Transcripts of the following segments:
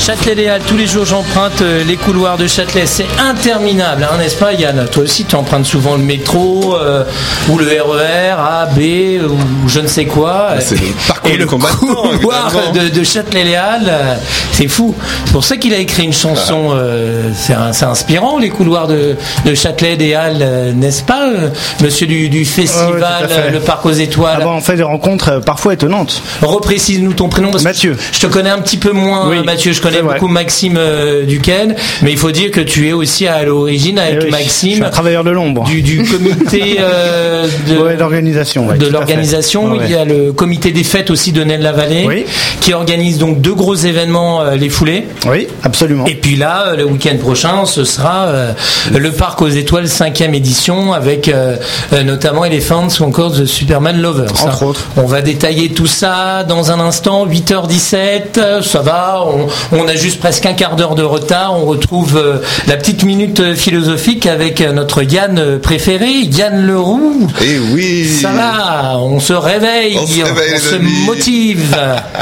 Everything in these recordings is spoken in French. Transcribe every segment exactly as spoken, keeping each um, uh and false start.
Châtelet-Les Halles, tous les jours j'emprunte euh, les couloirs de Châtelet, c'est interminable, hein, n'est-ce pas Yann? Toi aussi tu empruntes souvent le métro euh, ou le R E R, A, B ou je ne sais quoi. Ah, c'est le parcours et du le couloir de, de Châtelet-Les Halles, euh, c'est fou. C'est pour ça qu'il a écrit une chanson, euh, c'est, un, c'est inspirant les couloirs de, de Châtelet-Les Halles, euh, n'est-ce pas euh, monsieur du, du festival, oh, oui, euh, le Parc aux Étoiles? Ah bon, on fait des rencontres euh, parfois étonnantes. Reprécise-nous ton prénom parce Mathieu. Que je, je te connais un petit peu moins, oui, Mathieu. Je connais beaucoup Maxime euh, Duquesne, mais il faut dire que tu es aussi à l'origine avec oui, Maxime. Je suis un travailleur de l'ombre. Du, du comité euh, de, ouais, l'organisation. Ouais, de l'organisation. Ouais, ouais. Il y a le comité des fêtes aussi de Naine-la-Vallée, oui, qui organise donc deux gros événements, euh, les foulées. Oui, absolument. Et puis là, euh, le week-end prochain, ce sera euh, le Parc aux Étoiles, cinquième édition, avec euh, euh, notamment Elephants ou encore The Superman Lovers. Entre hein. autres. On va détailler tout ça dans un instant, huit heures dix-sept, ça va, on, on a juste presque un quart d'heure de retard, on retrouve euh, la petite minute philosophique avec euh, notre Yann préféré, Yann Leroux. Eh oui. Ça va, on se réveille, on se, réveille, on se motive.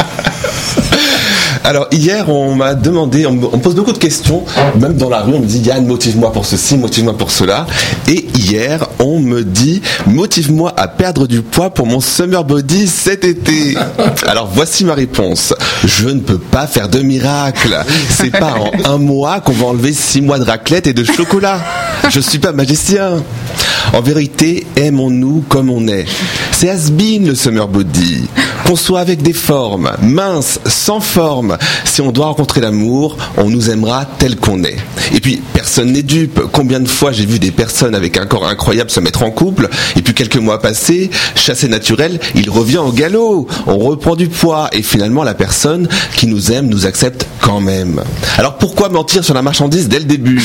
Alors hier on m'a demandé, on me pose beaucoup de questions, même dans la rue on me dit Yann motive-moi pour ceci, motive-moi pour cela, et hier on me dit motive-moi à perdre du poids pour mon summer body cet été. Alors voici ma réponse, je ne peux pas faire de miracle, c'est pas en un mois qu'on va enlever six mois de raclette et de chocolat, je suis pas magicien. En vérité, aimons-nous comme on est. C'est has-been le summer body. Qu'on soit avec des formes, minces, sans forme. Si on doit rencontrer l'amour, on nous aimera tel qu'on est. Et puis, personne n'est dupe. Combien de fois j'ai vu des personnes avec un corps incroyable se mettre en couple, et puis quelques mois passés, chassé naturel, il revient au galop. On reprend du poids, et finalement, la personne qui nous aime nous accepte quand même. Alors pourquoi mentir sur la marchandise dès le début?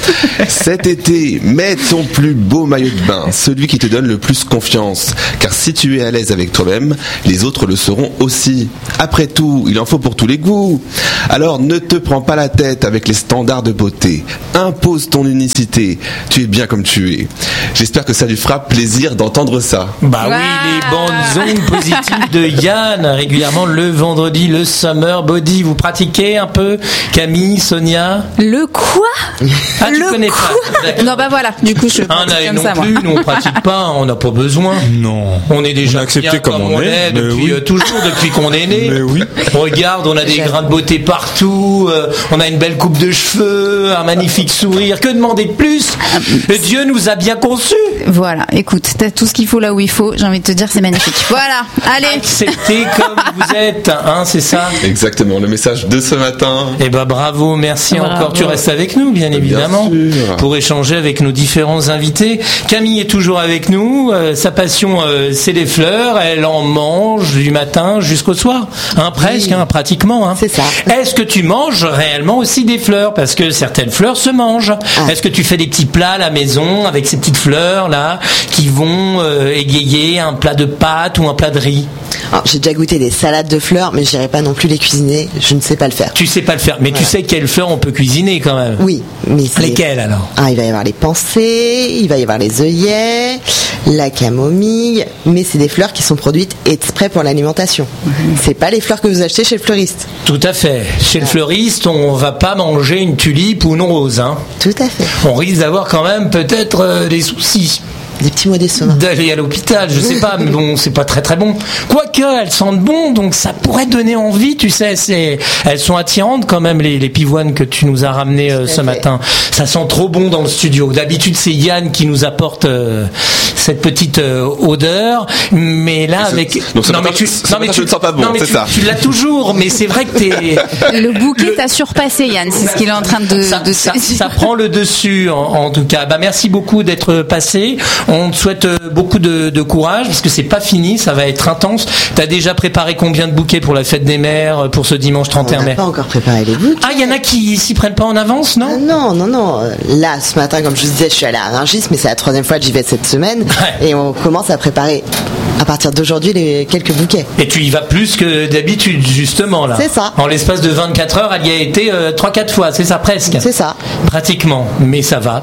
Cet été, mets ton plus beau maillot de bain, celui qui te donne le plus confiance. Car si tu es à l'aise avec toi-même, les autres le seront aussi. Après tout, il en faut pour tous les goûts. Alors ne te prends pas la tête avec les standards de beauté. Impose ton unicité. Tu es bien comme tu es. J'espère que ça lui fera plaisir d'entendre ça. Bah wow. Oui, les bandes ondes positives de Yann, régulièrement le vendredi, le summer body. Vous pratiquez un peu, Camille, Sonia? Le quoi? Ah, tu le connais quoi? pas? Non, bah voilà, du coup je pratique ah, comme non ça, plus, moi. Nous on pratique pas, on n'a pas besoin. Non. On est déjà on accepté comme, comme on est, est depuis oui. euh, toujours depuis qu'on est né. Mais oui. Regarde, on a des grains de beauté partout, euh, on a une belle coupe de cheveux, un magnifique sourire. Que demander de plus? Dieu nous a bien conçus. Voilà, écoute, t'as tout ce qu'il faut là où il faut. J'ai envie de te dire, c'est magnifique. Voilà, allez. Acceptez comme vous êtes, hein, c'est ça? Exactement, le message de ce matin. Eh ben bravo, merci bravo. Encore. Tu restes avec nous, bien évidemment, bien pour échanger avec nos différents invités. Camille est toujours avec nous. Euh, sa passion, euh, c'est les fleurs. Elle en mange du matin jusqu'au soir, hein, presque, oui. hein, pratiquement. Hein. C'est ça. Est-ce que tu manges réellement aussi des fleurs? Parce que certaines fleurs se mangent. Ah. Est-ce que tu fais des petits plats à la maison avec ces petites fleurs là qui vont euh, égayer un plat de pâtes ou un plat de riz? Alors, j'ai déjà goûté des salades de fleurs, mais j'irai pas non plus les cuisiner. Je ne sais pas le faire. Tu sais pas le faire, mais voilà. Tu sais quelles fleurs on peut cuisiner quand même. Oui, mais c'est... lesquelles alors? Ah, il va y avoir les pensées, il va y avoir les œillets, la camomille, mais c'est des fleurs qui sont produites exprès pour l'alimentation. Mmh. C'est pas les fleurs que vous achetez chez le fleuriste. Tout à fait. Chez ouais. le fleuriste, on va pas manger une tulipe ou une rose, hein. Tout à fait. On risque d'avoir quand même peut-être euh, des soucis. Des petits mots décevants. D'aller à l'hôpital, je sais pas, mais bon, c'est pas très très bon. Quoique, elles sentent bon, donc ça pourrait donner envie, tu sais, c'est, elles sont attirantes quand même, les, les pivoines que tu nous as ramenées euh, ce matin. Ça sent trop bon dans le studio. D'habitude, c'est Yann qui nous apporte euh, cette petite euh, odeur, mais là, c'est, avec... Donc ça non, mais pas, tu, ça non, mais tu tu ne sens pas bon, non, mais c'est tu, ça. Tu l'as toujours, mais c'est vrai que t'es... Le bouquet le... t'a surpassé, Yann, c'est ce qu'il est en train de... Ça, de... ça, ça prend le dessus, en, en tout cas. Bah, merci beaucoup d'être passé. On te souhaite beaucoup de, de courage, parce que c'est pas fini, ça va être intense. T'as déjà préparé combien de bouquets pour la fête des mères, pour ce dimanche trente et un mai? On n'a pas encore préparé les bouquets. Ah, il y en a qui s'y prennent pas en avance, non? ah Non, non, non. Là, ce matin, comme je vous disais, je suis allée à Rungis, mais c'est la troisième fois que j'y vais cette semaine. Ouais. Et on commence à préparer, à partir d'aujourd'hui, les quelques bouquets. Et tu y vas plus que d'habitude, justement, là. C'est ça. En l'espace de vingt-quatre heures, elle y a été euh, trois quatre fois, c'est ça, presque. C'est ça. Pratiquement, mais ça va.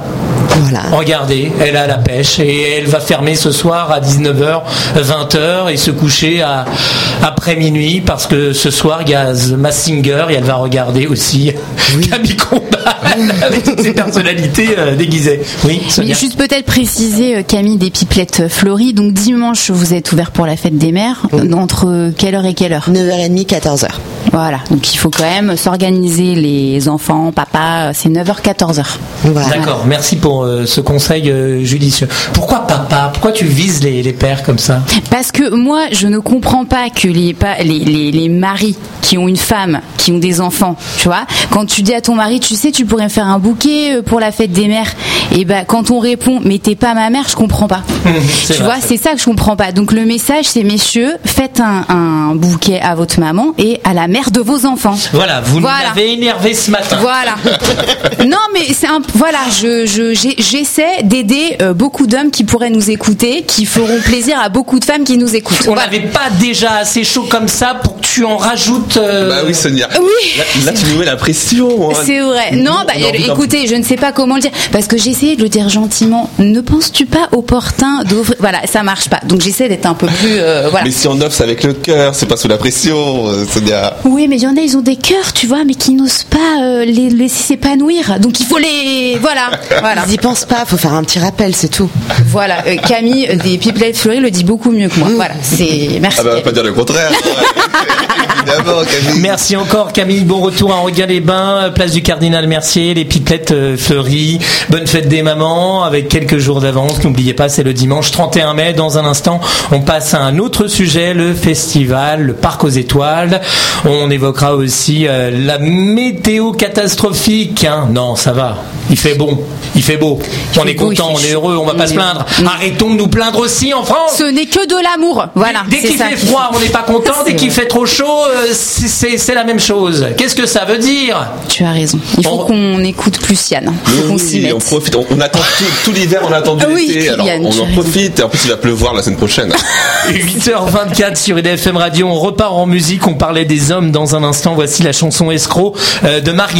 Voilà. Regardez, elle a la pêche et elle va fermer ce soir à dix-neuf heures, vingt heures et se coucher à, après minuit parce que ce soir il y a The Masked Singer et elle va regarder aussi oui. Camille Combal avec toutes ses personnalités euh, déguisées. Oui, mais juste peut-être préciser, euh, Camille, des pipelettes fleuries. Donc dimanche, vous êtes ouvert pour la fête des mères. Oui. Entre quelle heure et quelle heure ? neuf heures trente, quatorze heures. Voilà, donc il faut quand même s'organiser, les enfants, papa, c'est neuf heures, quatorze heures. Voilà. D'accord, merci pour euh, ce conseil euh, judicieux. Pourquoi papa ? Pourquoi tu vises les, les pères comme ça ? Parce que moi, je ne comprends pas que les, les, les, les maris qui ont une femme, qui ont des enfants, tu vois, quand tu dis à ton mari, tu sais, tu pourrais me faire un bouquet pour la fête des mères, et ben quand on répond, mais t'es pas ma mère, je comprends pas. tu vrai, vois, c'est ça que je comprends pas. Donc le message, c'est messieurs, faites un, un bouquet à votre maman et à la mère de vos enfants. Voilà, vous voilà. nous avez énervé ce matin. Voilà. non, mais c'est un, voilà, je, je, j'ai, j'essaie d'aider euh, beaucoup d'hommes qui pourraient nous écouter, qui feront plaisir à beaucoup de femmes qui nous écoutent. On n'avait voilà. pas déjà assez chaud comme ça pour que tu en rajoutes. Euh... Bah oui, Sonia. Oui. Là, là tu nous mets la pression. Hein. C'est vrai. Non, bah écoutez, je ne sais pas comment le dire parce que j'ai essayé de le dire gentiment. Ne penses-tu pas opportun d'ouvrir ? Voilà, ça marche pas. Donc j'essaie d'être un peu plus. Euh, voilà. Mais si on offre, c'est avec le cœur, c'est pas sous la pression, euh, Sonia. Oui, mais il y en a, ils ont des cœurs, tu vois, mais qui n'osent pas euh, les laisser s'épanouir. Donc il faut les, voilà, voilà. Ils y pensent pas. Faut faire un petit rappel, c'est tout. Voilà. Euh, Camille euh, des Pipelettes Fleuries le dit beaucoup mieux que moi. Mmh. Voilà. C'est merci. Ah bah, on va pas dire le contraire. Évidemment, Camille. Merci encore, Camille. Bon retour à Enghien-les-Bains, place du Cardinal Mercier, les Pipelettes euh, Fleuries. Bonne fête des mamans avec quelques jours d'avance. N'oubliez pas, c'est le dimanche trente et un mai. Dans un instant, on passe à un autre sujet, le festival, le Parc aux Étoiles. On évoquera aussi euh, la météo catastrophique. Hein. Non, ça va. Il fait bon. Il fait beau. On est content, on est heureux, on va pas se plaindre. Arrêtons de nous plaindre aussi en France. Ce n'est que de l'amour. Voilà. Dès qu'il fait froid, on n'est pas content. Dès qu'il fait trop chaud, c'est, c'est, c'est la même chose. Qu'est-ce que ça veut dire ? Tu as raison. Il faut on... qu'on écoute plus Yann. Il faut oui, qu'on s'y mette. On profite. On, on attend tout, tout l'hiver, on a attendu oui, l'été. Alors Yann, on en profite. Et en plus, il va pleuvoir la semaine prochaine. huit heures vingt-quatre sur I D F M Radio. On repart en musique. On parlait des hommes dans un instant. Voici la chanson Escroc de Marie.